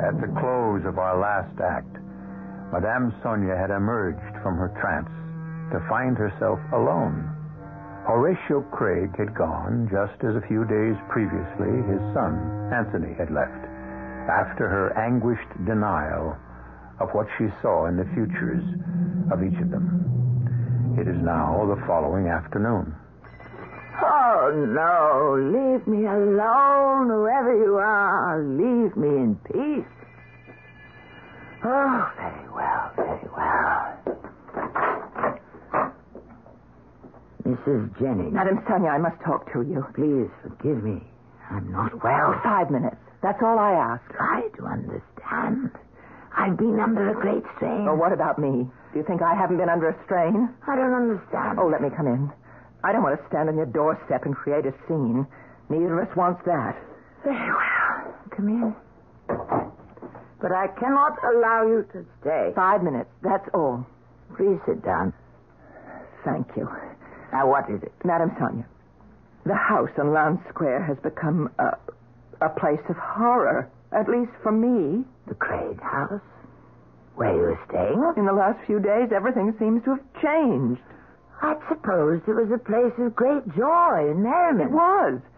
At the close of our last act, Madame Sonia had emerged from her trance to find herself alone. Horatio Craig had gone just as a few days previously his son, Anthony, had left, after her anguished denial of what she saw in the futures of each of them. It is now the following afternoon. Oh, no. Leave me alone, whoever you are. Leave me in peace. Oh, very well, very well. Mrs. Jennings. Madame Sonia, I must talk to you. Please forgive me. I'm not well. 5 minutes. That's all I ask. Try to understand. I've been under a great strain. Oh, what about me? Do you think I haven't been under a strain? I don't understand. Oh, let me come in. I don't want to stand on your doorstep and create a scene. Neither of us wants that. Very well. Come in. But I cannot allow you to stay. 5 minutes. That's all. Please sit down. Thank you. Now, what is it? Madame Sonia, the house on Lounge Square has become a place of horror, at least for me. The Craig house? Where you were staying? In the last few days, everything seems to have changed. I supposed it was a place of great joy and merriment. It was.